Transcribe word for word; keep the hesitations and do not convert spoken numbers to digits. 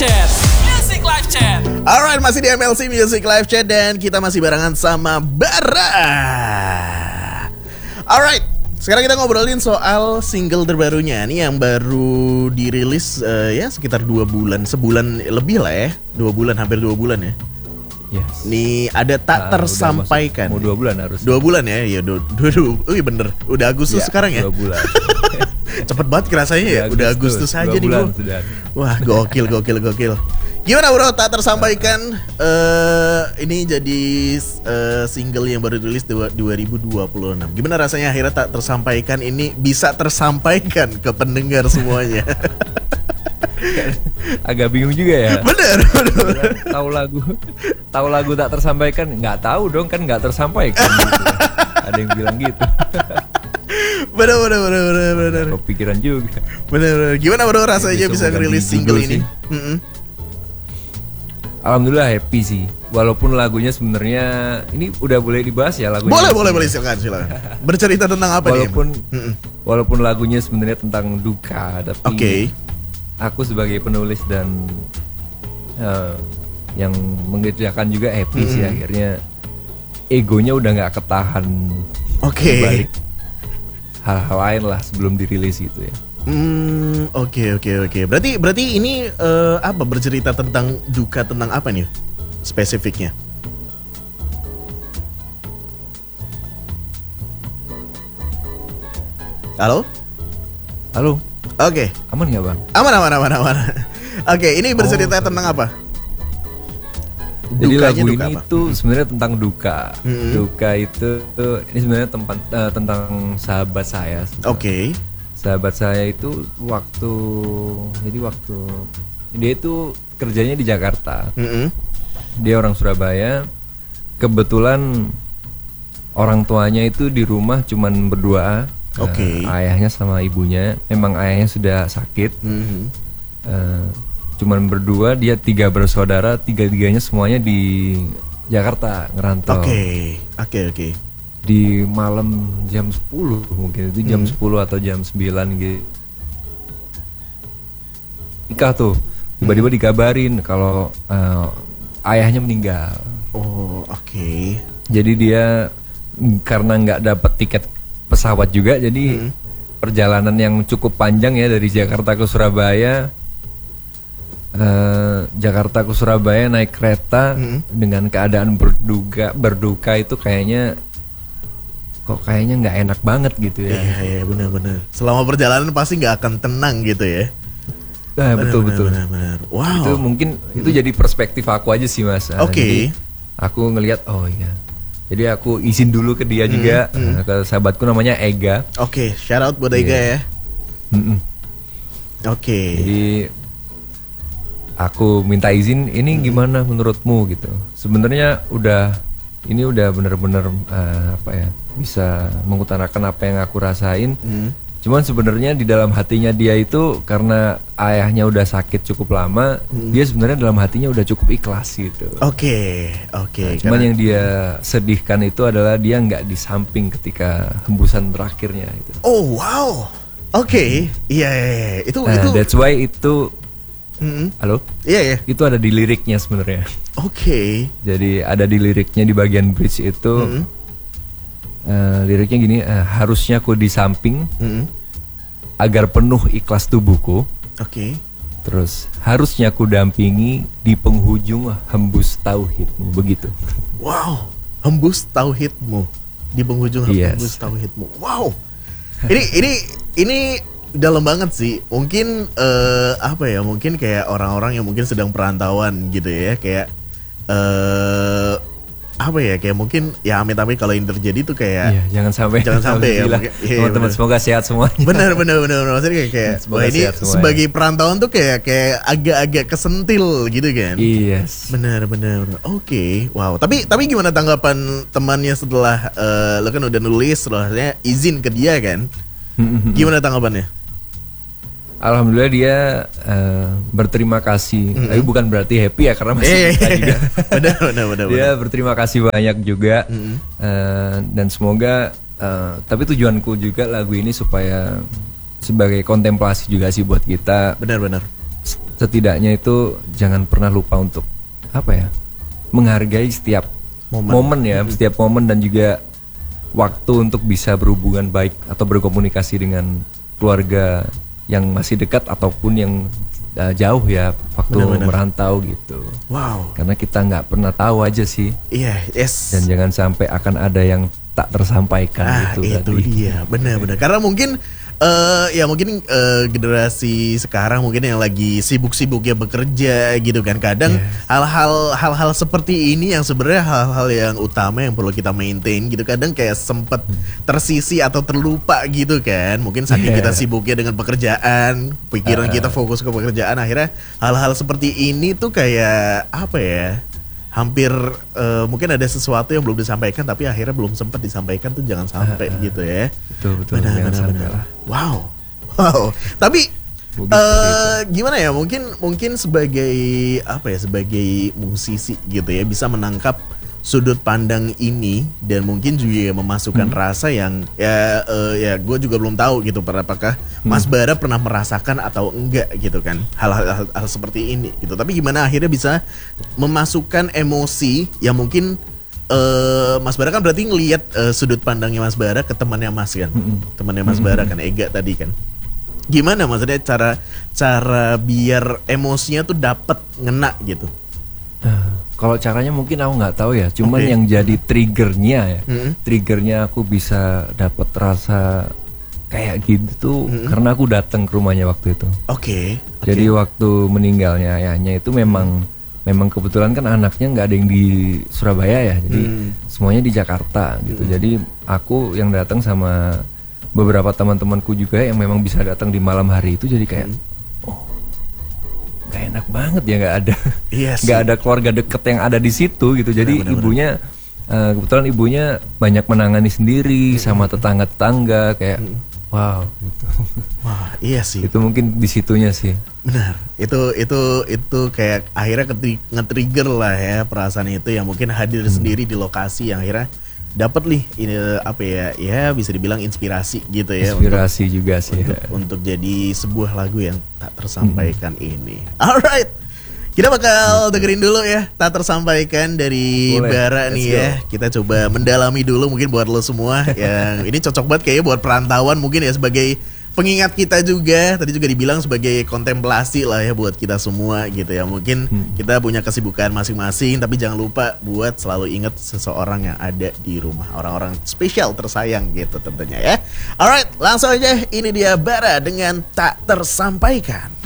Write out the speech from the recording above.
Chat. Music Live Chat. Alright, masih di M L C Music Live Chat dan kita masih barengan sama Bara. Alright, sekarang kita ngobrolin soal single terbarunya nih yang baru dirilis uh, ya sekitar dua bulan, sebulan lebih lah ya, dua bulan hampir dua bulan ya. Yes. Nih ada tak nah, tersampaikan. Mau dua bulan harus. Dua bulan ya, ya dua, dua, dua, dua Wih bener, udah Agustus ya, sekarang ya. Dua bulan. Cepet banget kerasanya ya, udah Agustus, Agustus aja nih bro. Sudah. Wah gokil, gokil, gokil. Gimana bro, tak tersampaikan uh, ini jadi uh, single yang baru rilis dua ribu dua puluh enam. Gimana rasanya akhirnya tak tersampaikan ini bisa tersampaikan ke pendengar semuanya? Agak bingung juga ya. Bener, bener. Tahu lagu, tahu lagu tak tersampaikan, nggak tahu dong kan nggak tersampaikan. Gitu. Ada yang bilang gitu. Bener, bener, bener, bener, bener. Kepikiran juga. Bener, bener. Gimana bro rasanya bisa ngerilis single ini? Mm-hmm. Alhamdulillah happy sih. Walaupun lagunya sebenarnya ini udah boleh dibahas ya lagunya. Boleh, boleh, boleh silakan, silakan. Bercerita tentang apa walaupun, nih? Walaupun walaupun lagunya sebenarnya tentang duka, tapi okay. aku sebagai penulis dan uh, yang mengerjakan juga happy mm-hmm. sih akhirnya egonya udah nggak ketahan. Oke. Okay. Balik hal-hal lain lah sebelum dirilis gitu ya. Hmm, oke okay, oke okay, oke. Okay. Berarti berarti ini uh, apa bercerita tentang duka tentang apa nih spesifiknya? Halo? Halo. Oke. Okay. Aman nggak bang? Aman aman aman aman. Oke, okay, ini bercerita oh, tentang apa? Jadi Dukanya lagu duka ini apa? tuh sebenarnya tentang duka. Mm-hmm. Duka itu ini sebenarnya tempat uh, tentang sahabat saya. Oke. Okay. Sahabat saya itu waktu jadi waktu dia itu kerjanya di Jakarta. Mm-hmm. Dia orang Surabaya. Kebetulan orang tuanya itu di rumah cuman berdua. Oke. Okay. Uh, ayahnya sama ibunya. Memang ayahnya sudah sakit. Mm-hmm. Uh, cuman berdua, dia tiga bersaudara, tiga-tiganya semuanya di Jakarta ngerantau. Oke, okay. oke, okay, oke. Okay. Di malam jam sepuluh mungkin itu jam hmm. sepuluh atau jam sembilan gitu. Nikah tuh, tiba-tiba hmm. dikabarin kalau uh, ayahnya meninggal. Oh, oke. Okay. Jadi dia karena nggak dapat tiket pesawat juga, jadi hmm. perjalanan yang cukup panjang ya dari Jakarta ke Surabaya. Uh, Jakarta ke Surabaya naik kereta hmm. dengan keadaan berduka berduka itu kayaknya kok kayaknya nggak enak banget gitu ya. Iya iya benar-benar. Selama perjalanan pasti nggak akan tenang gitu ya. Nah, bener, betul bener, betul. Bener, bener. Wow. Itu mungkin hmm. itu jadi perspektif aku aja sih mas. Oke. Okay. Aku ngelihat oh iya. Jadi aku izin dulu ke dia hmm. juga hmm. ke sahabatku namanya Ega. Oke, okay. Shout out buat Ega yeah. ya. Mm-mm. Oke. Okay. Jadi aku minta izin, ini gimana menurutmu gitu. Sebenarnya udah ini udah benar-benar uh, apa ya bisa mengutarakan apa yang aku rasain. Hmm. Cuman sebenarnya di dalam hatinya dia itu karena ayahnya udah sakit cukup lama, hmm. dia sebenarnya dalam hatinya udah cukup ikhlas gitu. Oke, okay, oke. Okay, nah, cuman karena... yang dia sedihkan itu adalah dia nggak di samping ketika hembusan terakhirnya itu. Oh wow, oke, okay. iya, iya, iya. Itu nah, itu. That's why itu. Mm-hmm. Halo? Iya yeah, ya. Yeah. Itu ada di liriknya sebenarnya. Oke. Okay. Jadi ada di liriknya di bagian bridge itu. Mm-hmm. uh, liriknya gini, uh, harusnya aku di samping mm-hmm. agar penuh ikhlas tubuhku. Oke. Okay. Terus harusnya aku dampingi di penghujung hembus tauhidmu, begitu. Wow, hembus tauhidmu di penghujung yes. hembus tauhidmu. Wow. Ini ini ini dalam banget sih. Mungkin uh, apa ya? Mungkin kayak orang-orang yang mungkin sedang perantauan gitu ya, kayak uh, apa ya? Kayak mungkin ya amit-amit kalau ini terjadi tuh kayak iya, jangan sampai jangan sampai ya. Mungkin, iya, teman-teman bener. Semoga sehat semuanya. Benar benar benar maksudnya kayak, kayak wah ini sebagai perantauan tuh kayak kayak agak-agak kesentil gitu kan. Yes. Benar benar. Oke. Okay. Wow. Tapi tapi gimana tanggapan temannya setelah uh, lo kan udah nulis setelahnya izin ke dia kan? Gimana tanggapannya? Alhamdulillah dia uh, berterima kasih, mm-hmm. tapi bukan berarti happy ya karena masih yeah, yeah, juga. benar, benar, benar, dia benar. Berterima kasih banyak juga, mm-hmm. uh, dan semoga. Uh, tapi tujuanku juga lagu ini supaya sebagai kontemplasi juga sih buat kita. Benar-benar. setidaknya itu jangan pernah lupa untuk apa ya, menghargai setiap Momen. momen, ya, hmm. setiap momen dan juga waktu untuk bisa berhubungan baik atau berkomunikasi dengan keluarga yang masih dekat ataupun yang uh, jauh ya waktu Benar-benar. merantau gitu. Wow. Karena kita nggak pernah tahu aja sih. Iya, yeah, yes. Dan jangan sampai akan ada yang tak tersampaikan Ah, gitu itu tadi. dia, benar-benar. Karena mungkin eh ya mungkin eh, generasi sekarang mungkin yang lagi sibuk-sibuknya bekerja gitu kan. Kadang Yes. hal-hal hal-hal seperti ini yang sebenarnya hal-hal yang utama yang perlu kita maintain gitu. Kadang kayak sempet tersisi atau terlupa gitu kan. Mungkin saking Yeah. kita sibuknya dengan pekerjaan, pikiran Uh. kita fokus ke pekerjaan, akhirnya hal-hal seperti ini tuh kayak apa ya? Hampir uh, mungkin ada sesuatu yang belum disampaikan tapi akhirnya belum sempat disampaikan tuh jangan sampai Uh, uh. gitu ya. Betul betul. Benar, jangan benar, sampai benar. lah. Wow, wow. Tapi Begitu, eh gimana ya? Mungkin mungkin sebagai apa ya? Sebagai musisi gitu ya bisa menangkap sudut pandang ini dan mungkin juga memasukkan Hmm. rasa yang ya eh, ya gue juga belum tahu gitu. Apakah Mas Hmm. Bara pernah merasakan atau enggak gitu kan hal-hal hal, hal seperti ini gitu. Tapi gimana akhirnya bisa memasukkan emosi yang mungkin eh Mas Bara kan berarti ngelihat eh, sudut pandangnya Mas Bara ke temannya Mas kan, Mm-mm. temannya Mas Bara kan Ega tadi kan. Gimana maksudnya cara cara biar emosinya tuh dapat ngena gitu? Nah, kalau caranya mungkin aku nggak tahu ya. Cuman Oke. yang jadi triggernya ya, Mm-mm. triggernya aku bisa dapat rasa kayak gitu tuh Mm-mm. karena aku datang ke rumahnya waktu itu. Oke. oke. Jadi waktu meninggalnya ayahnya itu memang memang kebetulan kan anaknya nggak ada yang di Surabaya ya, jadi Hmm. semuanya di Jakarta gitu. Hmm. Jadi aku yang datang sama beberapa teman-temanku juga yang memang bisa datang di malam hari itu, jadi kayak Hmm. oh nggak enak banget ya, nggak ada Iya sih. nggak ada keluarga deket yang ada di situ gitu. Jadi Benar, benar, ibunya eh, kebetulan ibunya banyak menangani sendiri sama tetangga-tetangga kayak Hmm. wow gitu. Wah, iya sih. Itu mungkin di situnya sih. Benar. Itu itu itu kayak akhirnya ketri- nge-trigger lah ya perasaan itu yang mungkin hadir sendiri di lokasi yang akhirnya dapat nih ini apa ya? Ya bisa dibilang inspirasi gitu ya untuk Inspirasi juga sih. untuk, untuk jadi sebuah lagu yang tak tersampaikan ini. Alright, kita bakal dengerin dulu ya tak tersampaikan dari Boleh, Bara let's nih go. ya. Kita coba mendalami dulu mungkin buat lo semua yang ini cocok banget kayaknya buat perantauan mungkin ya sebagai pengingat kita juga. Tadi juga dibilang sebagai kontemplasi lah ya buat kita semua gitu ya. Mungkin Hmm. kita punya kesibukan masing-masing tapi jangan lupa buat selalu ingat seseorang yang ada di rumah, orang-orang spesial tersayang gitu tentunya ya. Alright, langsung aja ini dia Bara dengan Tak Tersampaikan.